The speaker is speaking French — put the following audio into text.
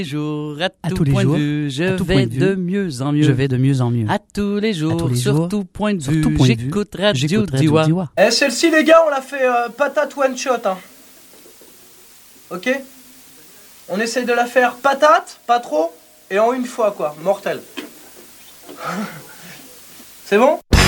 jours, à À tout tous les point jours, de vue, je à tout vais point de vue, de mieux en mieux. Je vais de mieux en mieux. À tous les jours, sur tout point de sur vue, tout point de vue, j'écoute Radio j'écoute Radio Diwa. Diwa. Eh, celle-ci, les gars, on l'a fait patate one shot. Hein. Ok? On essaie de la faire patate, pas trop, et en une fois, quoi. Mortel. C'est bon?